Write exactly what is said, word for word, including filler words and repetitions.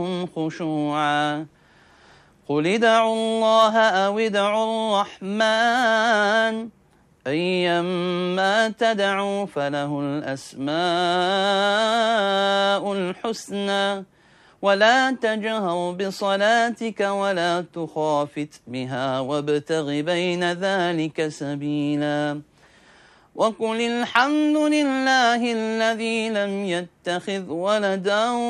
خشوعا قل ادعوا الله أو ادعوا الرحمن أيما تدعوا فله الأسماء الحسنى ولا تجهر بصلاتك ولا تخافت بها وابتغ بين ذلك سبيلا وقل الحمد لله الذي لم يتخذ ولدا